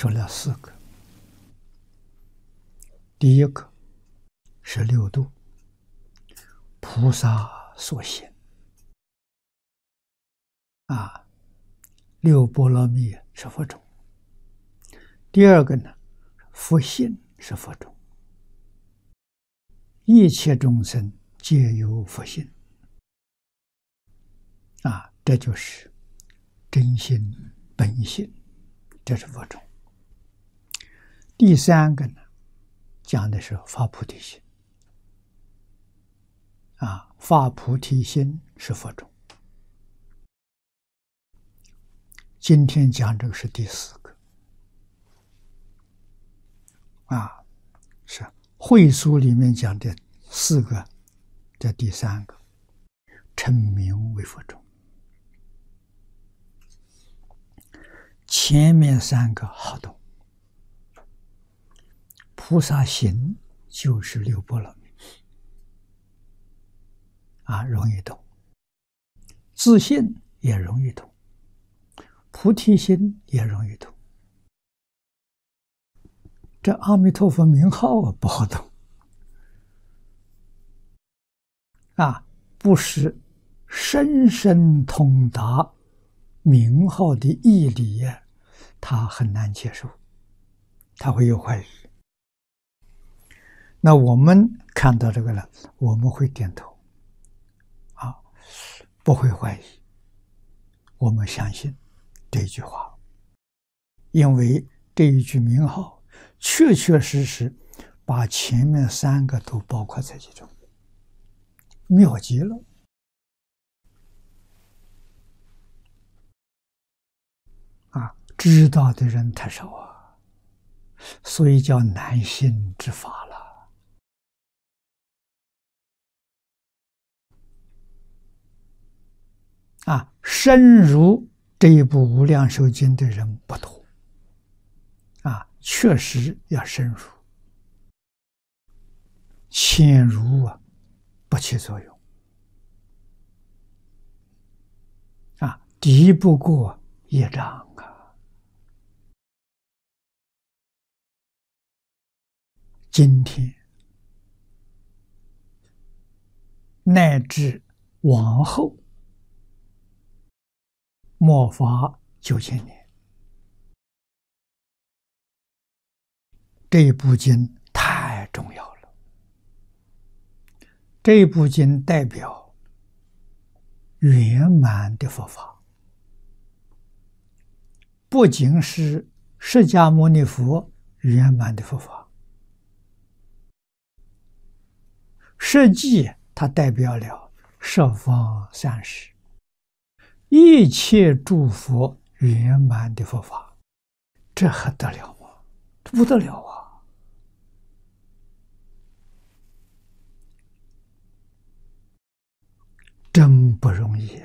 说了4个。第一个是6度，菩萨所行6波罗蜜是佛种。第二个呢，佛性是佛种，一切众生皆有佛性这就是真心本性，这是佛种。第三个呢，讲的是发菩提心发菩提心是佛种。今天讲这个是第4个是会疏里面讲的4个，这第3个称名为佛种。前面3个好懂，菩萨行就是6波罗蜜容易懂，自信也容易懂，菩提心也容易懂。这阿弥陀佛名号不好懂不是深深通达名号的义理他很难接受，他会有怀疑。那我们看到这个了，我们会点头不会怀疑，我们相信这一句话，因为这一句名号确确实实把前面3个都包括在其中，妙极了知道的人太少所以叫难信之法了深入这一部《无量寿经》的人不多确实要深入，浅入不起作用敌不过业障今天乃至往后末法9000年，这一部经太重要了。这一部经代表圆满的佛法，不仅是释迦牟尼佛圆满的佛法，实际它代表了十方三世一切诸佛圆满的佛法，这还得了吗？这不得了真不容易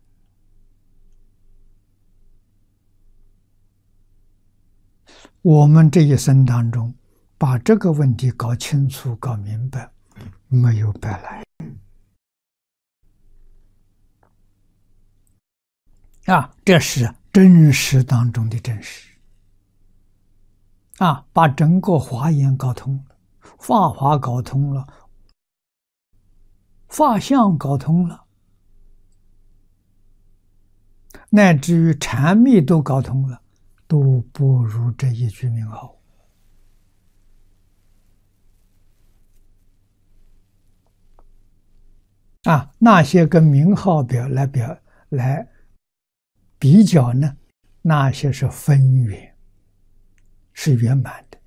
我们这一生当中把这个问题搞清楚搞明白，没有白来这是真实当中的真实把整个华严搞通了，法华搞通了，法相搞通了，乃至于禅密都搞通了，都不如这一句名号那些跟名号来比较呢，那些是分圆，是圆满的，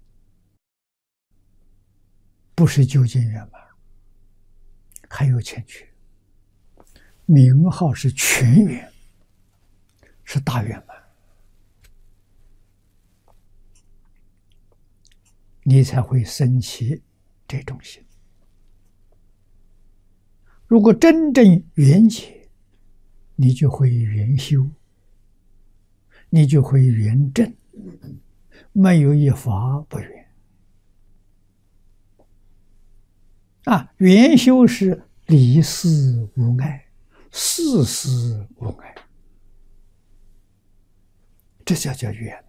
不是究竟圆满，还有欠缺。名号是全圆，是大圆满，你才会升起这种心。如果真正圆解，你就会圆修，你就会圆正，没有一法不圆圆修是离事无碍，事事无碍，这叫圆